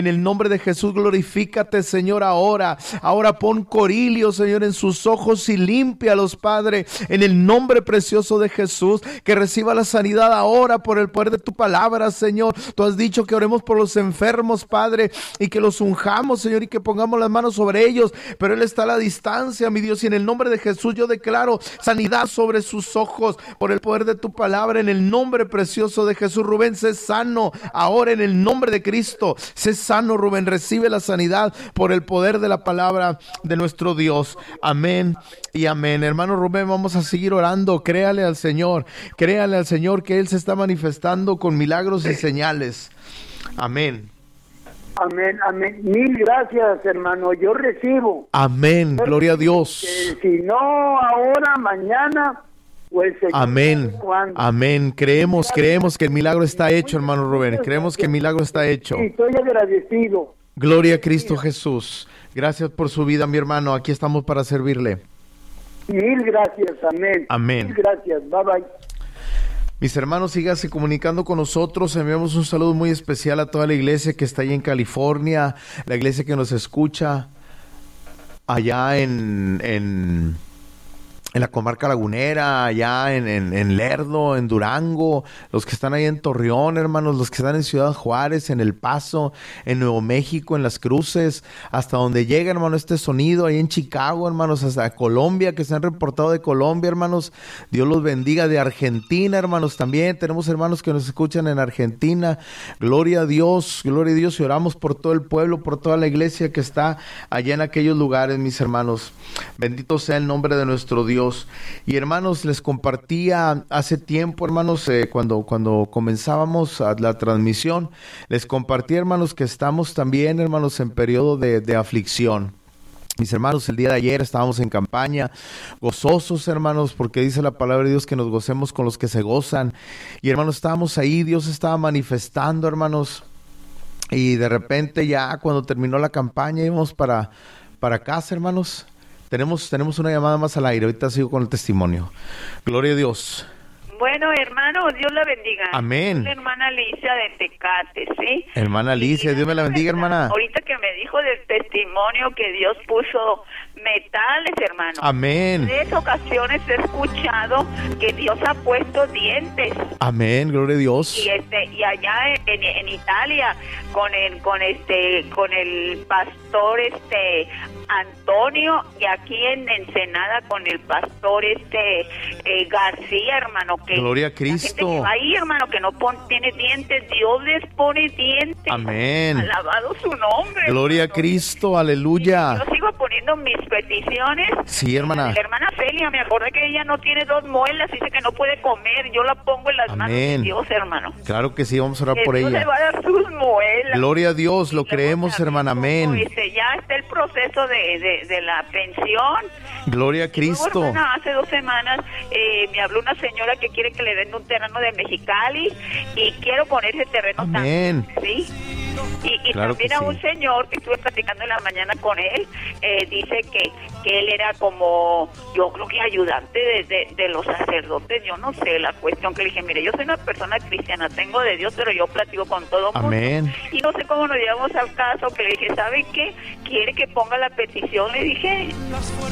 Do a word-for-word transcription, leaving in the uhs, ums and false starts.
En el nombre de Jesús, glorifícate, Señor, ahora. Ahora pon corilio, Señor, en sus ojos y límpialos, Padre. En el nombre precioso de Jesús, que reciba la sanidad ahora por el poder de tu palabra, Señor. Tú has dicho que oremos por los enfermos, Padre, y que los unjamos, Señor, y que pongamos las manos sobre ellos. Pero Él está a la distancia, mi Dios, y en el nombre de Jesús yo declaro sanidad sobre sus ojos por el poder de tu palabra. En el nombre precioso de Jesús, Rubén, sé sano ahora en el nombre de Cristo. Sé sano, Rubén, recibe la sanidad por el poder de la palabra de nuestro Dios. Amén y amén. Hermano Rubén, vamos a seguir orando. Créale al Señor, créale al Señor que Él se está manifestando con milagros y señales. Amén. Amén, amén. Mil gracias, hermano. Yo recibo. Amén. Gloria a Dios. Eh, si no ahora, mañana, pues... Amén. Amén. Creemos, creemos que el milagro está hecho, hermano Rubén. Creemos que el milagro está hecho. Sí, estoy agradecido. Gloria a Cristo Jesús. Gracias por su vida, mi hermano. Aquí estamos para servirle. Mil gracias. Amén. Amén. Mil gracias. Bye, bye. Mis hermanos, síganse comunicando con nosotros. Enviamos un saludo muy especial a toda la iglesia que está ahí en California, la iglesia que nos escucha allá en, en, en la comarca lagunera, allá en, en, en Lerdo, en Durango, los que están ahí en Torreón, hermanos, los que están en Ciudad Juárez, en El Paso, en Nuevo México, en Las Cruces, hasta donde llega, hermano, este sonido, ahí en Chicago, hermanos, hasta Colombia, que se han reportado de Colombia, hermanos. Dios los bendiga. De Argentina, hermanos, también tenemos hermanos que nos escuchan en Argentina. Gloria a Dios, gloria a Dios, y oramos por todo el pueblo, por toda la iglesia que está allá en aquellos lugares, mis hermanos. Bendito sea el nombre de nuestro Dios. Y hermanos, les compartía hace tiempo, hermanos, eh, cuando, cuando comenzábamos a la transmisión, les compartí, hermanos, que estamos también, hermanos, en periodo de, de aflicción. Mis hermanos, el día de ayer estábamos en campaña, gozosos, hermanos, porque dice la palabra de Dios que nos gocemos con los que se gozan. Y hermanos, estábamos ahí, Dios estaba manifestando, hermanos, y de repente ya cuando terminó la campaña íbamos para, para casa, hermanos. Tenemos, tenemos una llamada más al aire. Ahorita sigo con el testimonio. Gloria a Dios. Bueno, hermano, Dios la bendiga. Amén. La hermana Alicia de Tecate, ¿sí? Hermana Alicia, Dios me la bendiga, hermana. Ahorita que me dijo del testimonio que Dios puso metales, hermano. Amén. En tres ocasiones he escuchado que Dios ha puesto dientes. Amén, gloria a Dios. Y este y allá en, en Italia con el con este con el pastor este Antonio, y aquí en Ensenada con el pastor este eh, García, hermano, que gloria a Cristo. Que va ahí, hermano, que no pon, tiene dientes, Dios les pone dientes. Amén. Alabado su nombre. Gloria hermano. a Cristo, aleluya. Y yo sigo poniendo mis peticiones. Sí, hermana. La hermana Celia, me acordé que ella no tiene dos muelas, dice que no puede comer. Yo la pongo en las Amén. manos de Dios, hermano. Claro que sí, vamos a orar Que por Dios ella. le va a dar sus muelas. Gloria a Dios, lo Y creemos, luego hermana. también, Amén. Dice, ya está el proceso de, de, de la pensión. Gloria a Y luego, Cristo. hermana, hace dos semanas eh, me habló una señora que quiere que le den un terreno de Mexicali y quiero poner ese terreno Amén. también, ¿sí? Y, y Claro también que a sí. un señor que estuve platicando en la mañana con él, eh, dice que, que él era como, yo creo que ayudante de, de, de los sacerdotes, yo no sé la cuestión, que le dije, mire, yo soy una persona cristiana, tengo de Dios, pero yo platico con todo mundo. Amén. Y no sé cómo nos llevamos al caso, que le dije, ¿sabe qué? ¿Quiere que ponga la petición? Le dije,